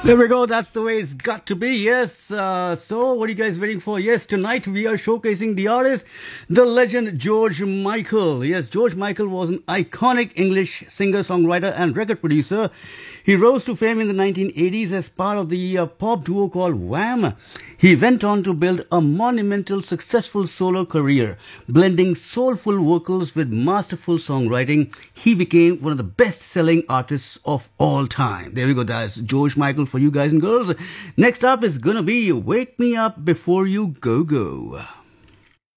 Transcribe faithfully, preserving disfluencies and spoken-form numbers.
There we go. That's the way it's got to be. Yes. Uh, so, what are you guys waiting for? Yes, tonight we are showcasing the artist, the legend George Michael. Yes, George Michael was an iconic English singer, songwriter, and record producer. He rose to fame in the nineteen eighties as part of the uh, pop duo called Wham. He went on to build a monumental, successful solo career, blending soulful vocals with masterful songwriting. He became one of the best-selling artists of all time. There we go. That's George Michael for you guys and girls. Next up is gonna be Wake Me Up Before You Go Go.